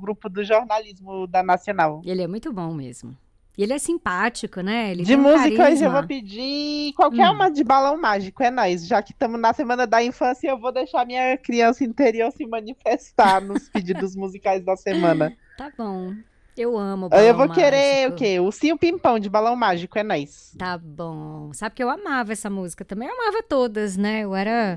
grupo do jornalismo da Nacional. Ele é muito bom mesmo. E ele é simpático, né? Ele De tem um música, hoje eu vou carisma. pedir qualquer Hum, uma de Balão Mágico, é nóis. Já que estamos na Semana da Infância, eu vou deixar minha criança interior se manifestar nos pedidos musicais da semana. tá bom. Eu amo o Eu Balão vou querer o Mágico. quê? Ursinho Pimpão de Balão Mágico, é nóis. Tá bom. Sabe que eu amava essa música também? Eu amava todas, né? Eu era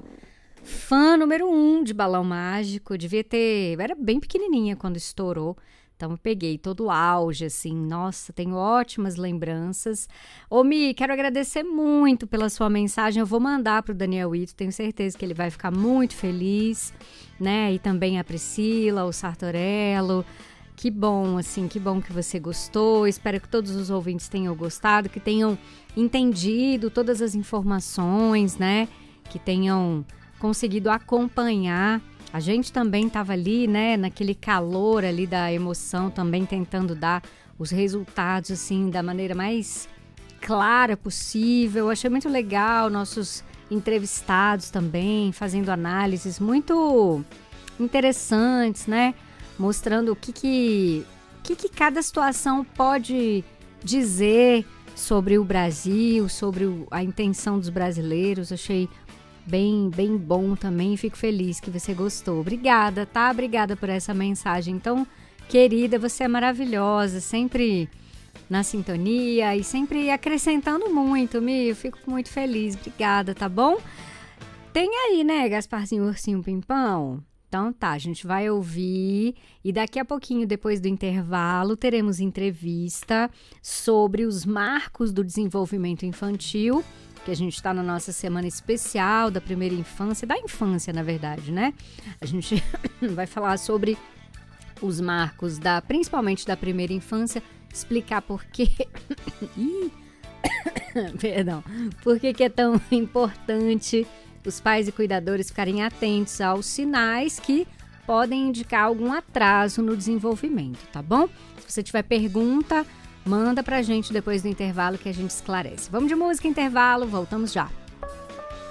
fã número um de Balão Mágico. Devia ter. Eu era bem pequenininha quando estourou. Então eu peguei todo o auge, assim. Nossa, tenho ótimas lembranças. Ô, Mi, quero agradecer muito pela sua mensagem. Eu vou mandar pro Daniel Ito. Tenho certeza que ele vai ficar muito feliz, né? E também a Priscila, o Sartorello. Que bom, assim, que bom que você gostou. Espero que todos os ouvintes tenham gostado, que tenham entendido todas as informações, né? Que tenham conseguido acompanhar. A gente também estava ali, né? Naquele calor ali da emoção, também tentando dar os resultados, assim, da maneira mais clara possível. Achei muito legal nossos entrevistados também, fazendo análises muito interessantes, né? Mostrando o que cada situação pode dizer sobre o Brasil, sobre a intenção dos brasileiros. Achei bem, bem bom também. Fico feliz que você gostou. Obrigada, tá? Obrigada por essa mensagem. Então, querida, você é maravilhosa, sempre na sintonia e sempre acrescentando muito, Mi. Eu fico muito feliz. Obrigada, tá bom? Tem aí, né, Gasparzinho, Ursinho, Pimpão? Então tá, a gente vai ouvir e daqui a pouquinho, depois do intervalo, teremos entrevista sobre os marcos do desenvolvimento infantil, que a gente está na nossa semana especial da primeira infância, da infância, na verdade, né? A gente vai falar sobre os marcos principalmente da primeira infância, explicar por quê. Perdão. Por que é tão importante os pais e cuidadores ficarem atentos aos sinais que podem indicar algum atraso no desenvolvimento, tá bom? Se você tiver pergunta, manda pra gente depois do intervalo que a gente esclarece. Vamos de música, intervalo, voltamos já.